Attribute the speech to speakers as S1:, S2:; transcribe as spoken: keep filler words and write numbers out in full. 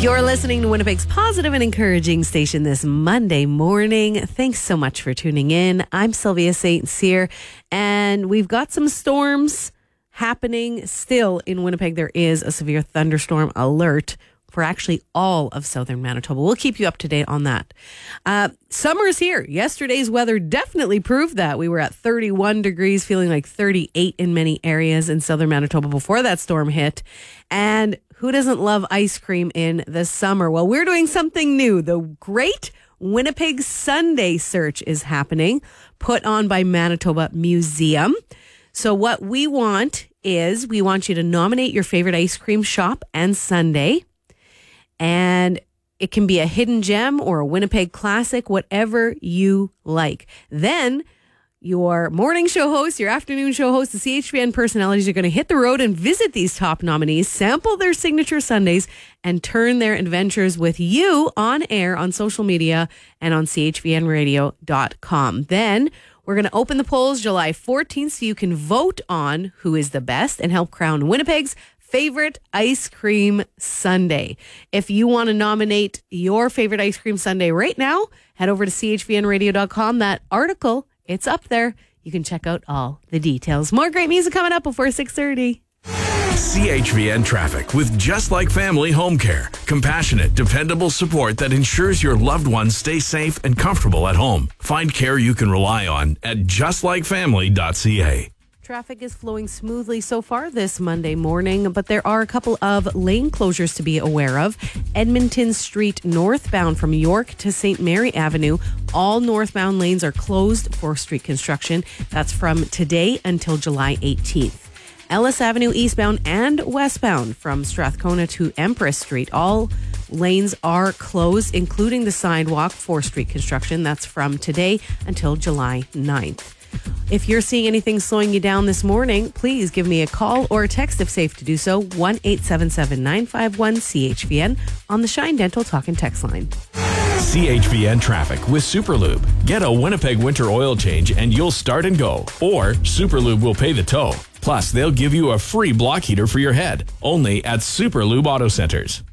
S1: You're listening to Winnipeg's positive and encouraging station this Monday morning. Thanks so much for tuning in. I'm Sylvia Saint Cyr, and we've got some storms happening still in Winnipeg. There is a severe thunderstorm alert for actually all of southern Manitoba. We'll keep you up to date on that. Uh, summer's here. Yesterday's weather definitely proved that. We were at thirty-one degrees, feeling like thirty-eight in many areas in southern Manitoba before that storm hit. And who doesn't love ice cream in the summer? Well, we're doing something new. The Great Winnipeg Sundae Search is happening, put on by Manitoba Museum. So what we want is we want you to nominate your favorite ice cream shop and sundae. And it can be a hidden gem or a Winnipeg classic, whatever you like. Then your morning show host, your afternoon show host, the C H V N personalities are going to hit the road and visit these top nominees, sample their signature sundaes, and turn their adventures with you on air on social media and on C H V N radio dot com. Then we're going to open the polls July fourteenth so you can vote on who is the best and help crown Winnipeg's favorite ice cream sundae. If you want to nominate your favorite ice cream sundae right now, head over to C H V N radio dot com. That article, it's up there. You can check out all the details. More great music coming up before six thirty.
S2: C H V N Traffic with Just Like Family Home Care. Compassionate, dependable support that ensures your loved ones stay safe and comfortable at home. Find care you can rely on at just like family dot c a.
S1: Traffic is flowing smoothly so far this Monday morning, but there are a couple of lane closures to be aware of. Edmonton Street northbound from York to Saint Mary Avenue. All northbound lanes are closed for street construction. That's from today until July eighteenth. Ellis Avenue eastbound and westbound from Strathcona to Empress Street. All lanes are closed, including the sidewalk for street construction. That's from today until July ninth. If you're seeing anything slowing you down this morning, please give me a call or a text if safe to do so. one eight seven seven nine five one C H V N on the Shine Dental Talk and Text line.
S2: C H V N Traffic with Superlube. Get a Winnipeg winter oil change and you'll start and go. Or Superlube will pay the tow. Plus, they'll give you a free block heater for your head. Only at Superlube Auto Centers.